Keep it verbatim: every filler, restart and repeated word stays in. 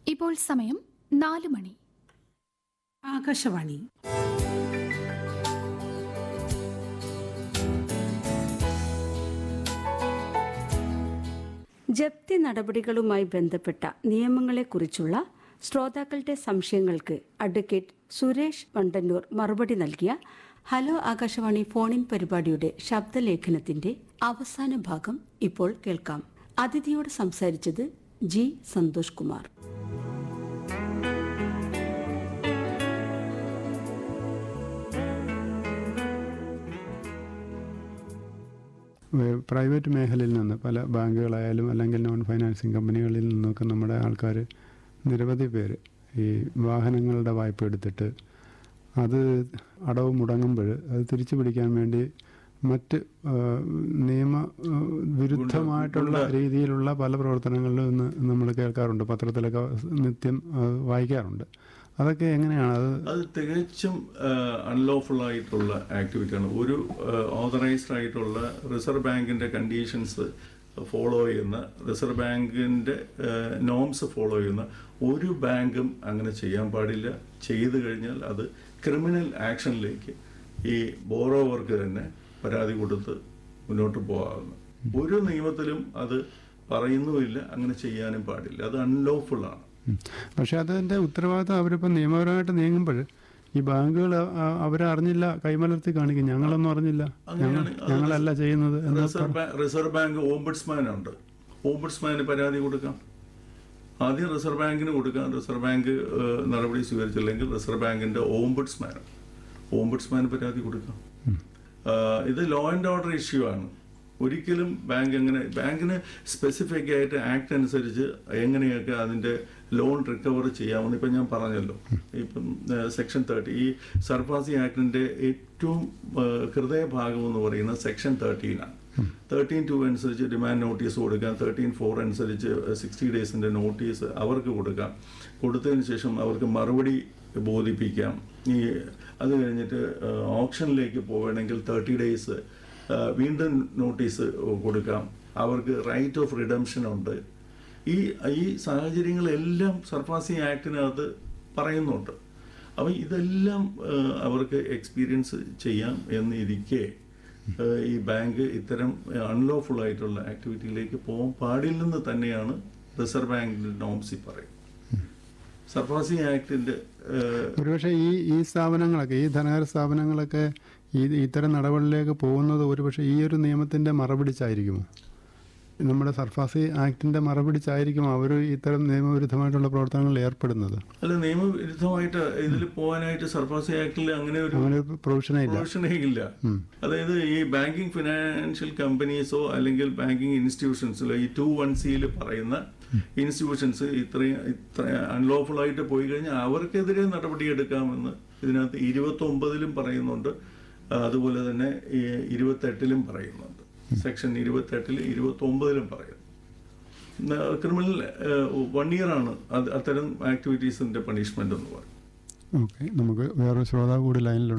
ഇപ്പോൾ സമയം നാല് മണി. ആകാശവാണി. ജപ്തി നടപടികളുമായി ബന്ധപ്പെട്ട നിയമങ്ങളെക്കുറിച്ചുള്ള ശ്രോതാക്കളുടെ സംശയങ്ങൾക്ക് അഡ്വക്കേറ്റ് സുരേഷ് വണ്ടന്നൂർ മറുപടി നൽകിയ ഹലോ ആകാശവാണി ഫോണിൻ പരിപാടിയുടെ ശബ്ദലേഖനത്തിന്റെ അവസാന ഭാഗം ഇപ്പോൾ കേൾക്കാം. അതിഥിയോട് സംസാരിച്ചത് ജി സന്തോഷ് കുമാർ. പ്രൈവറ്റ് മേഖലയിൽ നിന്ന് പല ബാങ്കുകളായാലും അല്ലെങ്കിൽ നോൺ ഫൈനാൻസിങ് കമ്പനികളിൽ നിന്നൊക്കെ നമ്മുടെ ആൾക്കാർ നിരവധി പേര് ഈ വാഹനങ്ങളുടെ വായ്പ എടുത്തിട്ട് അത് അടവ് മുടങ്ങുമ്പോൾ അത് തിരിച്ചു പിടിക്കാൻ വേണ്ടി മറ്റ് നിയമ വിരുദ്ധമായിട്ടുള്ള രീതിയിലുള്ള പല പ്രവർത്തനങ്ങളിലും ഇന്ന് നമ്മൾ കേൾക്കാറുണ്ട്, പത്രത്തിലൊക്കെ നിത്യം വായിക്കാറുണ്ട്. അതൊക്കെ എങ്ങനെയാണ്? അത് അത് തികച്ചും അൺലോഫുൾ ആയിട്ടുള്ള ആക്ടിവിറ്റിയാണ്. ഒരു ഓതറൈസ്ഡ് ആയിട്ടുള്ള റിസർവ് ബാങ്കിന്റെ കണ്ടീഷൻസ് ഫോളോ ചെയ്യുന്ന, റിസർവ് ബാങ്കിന്റെ നോംസ് ഫോളോ ചെയ്യുന്ന ഒരു ബാങ്കും അങ്ങനെ ചെയ്യാൻ പാടില്ല. ചെയ്തു കഴിഞ്ഞാൽ അത് ക്രിമിനൽ ആക്ഷനിലേക്ക് ഈ ബോറോവർക്ക് തന്നെ പരാതി കൊടുത്ത് മുന്നോട്ട് പോകാവുന്ന ഒരു നിയമത്തിലും അത് പറയുന്നുമില്ല. അങ്ങനെ ചെയ്യാനും പാടില്ല. അത് അൺലോഫുൾ ആണ്. പക്ഷെ അതിന്റെ ഉത്തരവാദിത്വം അവരിപ്പോൾ നിയമപരമായിട്ട് നീങ്ങുമ്പോൾ ഈ ബാങ്കുകൾ അവരെ അറിഞ്ഞില്ല, കൈമലർത്തി കാണിക്കും, ഞങ്ങളൊന്നും അറിഞ്ഞില്ല, ഞങ്ങളല്ല ചെയ്യുന്നത്. റിസർവ് ബാങ്ക് ഓംബുഡ്സ്മാൻ ഉണ്ട്. ഓംബുഡ്സ്മാന് പരാതി കൊടുക്കാം. ആദ്യം റിസർവ് ബാങ്കിന് കൊടുക്കാം. റിസർവ് ബാങ്ക് നടപടി സ്വീകരിച്ചില്ലെങ്കിൽ റിസർവ് ബാങ്കിന്റെ ഓംബുഡ്സ്മാൻ ഓംബുഡ്സ്മാന് പരാതി കൊടുക്കാം. ഇത് ലോ ആൻഡ് ഓർഡർ ഇഷ്യൂ ആണ്. ഒരിക്കലും ബാങ്ക് എങ്ങനെ ബാങ്കിന് സ്പെസിഫിക് ആയിട്ട് ആക്ട് അനുസരിച്ച് എങ്ങനെയൊക്കെ അതിന്റെ ലോൺ റിക്കവർ ചെയ്യാമെന്ന് ഇപ്പം ഞാൻ പറഞ്ഞല്ലോ. ഇപ്പം സെക്ഷൻ തേർട്ടി, ഈ സർഫാസി ആക്ടിന്റെ ഏറ്റവും ഹൃദയഭാഗം എന്ന് പറയുന്നത് സെക്ഷൻ തേർട്ടീനാണ്. തേർട്ടീൻ ടു അനുസരിച്ച് ഡിമാൻഡ് നോട്ടീസ് കൊടുക്കാം. തേർട്ടീൻ ഫോർ അനുസരിച്ച് സിക്സ്റ്റി ഡേയ്സിന്റെ നോട്ടീസ് അവർക്ക് കൊടുക്കാം. കൊടുത്തതിന് ശേഷം അവർക്ക് മറുപടി ബോധിപ്പിക്കാം. ഈ അത് കഴിഞ്ഞിട്ട് ഓപ്ഷനിലേക്ക് പോവുകയാണെങ്കിൽ തേർട്ടി ഡേയ്സ് വീണ്ടും നോട്ടീസ് കൊടുക്കാം. അവർക്ക് റൈറ്റ് ഓഫ് റിഡംഷൻ ഉണ്ട്. ഈ ഈ സാഹചര്യങ്ങളെല്ലാം സർഫാസി ആക്ടിനകത്ത് പറയുന്നുണ്ട്. അപ്പം ഇതെല്ലാം അവർക്ക് എക്സ്പീരിയൻസ് ചെയ്യാം എന്നിരിക്കെ ഈ ബാങ്ക് ഇത്തരം അൺലോഫുൾ ആയിട്ടുള്ള ആക്ടിവിറ്റിയിലേക്ക് പോകാൻ പാടില്ലെന്ന് തന്നെയാണ് റിസർവ് ബാങ്കിന്റെ നോംസി പറയും. സർഫാസി ആക്ടിന്റെ ഒരുപക്ഷെ ഈ ഈ സ്ഥാപനങ്ങളൊക്കെ, ഈ ധനകാര്യ സ്ഥാപനങ്ങളൊക്കെ ഈ ഇത്തരം നടപടികളിലേക്ക് പോകുന്നത് ഒരുപക്ഷെ ഈ ഒരു നിയമത്തിന്റെ മറപിടിച്ചായിരിക്കുമോ? നമ്മുടെ സർഫാസി ആക്ടിന്റെ മറപിടിച്ചായിരിക്കും അവർ ഇത്തരം നിയമവിരുദ്ധമായിട്ടുള്ള പ്രവർത്തനങ്ങളിൽ ഏർപ്പെടുന്നത്? അല്ല, നിയമവിരുദ്ധമായിട്ട് ഇതിൽ പോകാനായിട്ട് സർഫാസി ആക്ടിൽ അങ്ങനെ ഒരു പ്രൊവിഷനേ ഇല്ല. അതായത് ഈ ബാങ്കിങ് ഫിനാൻഷ്യൽ കമ്പനീസോ അല്ലെങ്കിൽ ബാങ്കിങ് ഇൻസ്റ്റിറ്റ്യൂഷൻസിലോ ഈ ടു വൺ സിയിൽ പറയുന്ന ഇൻസ്റ്റിറ്റ്യൂഷൻസ് ഇത്രയും ഇത്ര അൺലോഫുൾ ആയിട്ട് പോയി കഴിഞ്ഞാൽ അവർക്കെതിരെ നടപടിയെടുക്കാമെന്ന് ഇതിനകത്ത് ഇരുപത്തി ഒമ്പതിലും പറയുന്നുണ്ട്. അതുപോലെ തന്നെ ഈ ഇരുപത്തെട്ടിലും പറയുന്നുണ്ട്. സെക്ഷൻ ഇരുപത്തെട്ടിൽ ഇരുപത്തി ഒമ്പതിലും പറയുന്നു. ക്രിമിനൽ വൺ ഇയർ ആണ് അത്തരം ആക്ടിവിറ്റീസിന്റെ പണിഷ്മെന്റ് എന്ന് പറയും. ഓക്കെ, നമുക്ക് വേറൊരു ശ്രോതാവ് കൂടി ലൈനിലുണ്ട്.